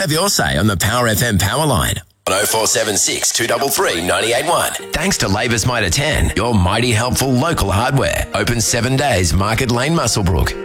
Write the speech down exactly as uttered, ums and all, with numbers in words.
Have your say on the Power F M Power Line on oh four seven six, two three three, nine eight one. Thanks to Labour's Mitre ten, your mighty helpful local hardware. Open seven days, Market Lane, Muswellbrook.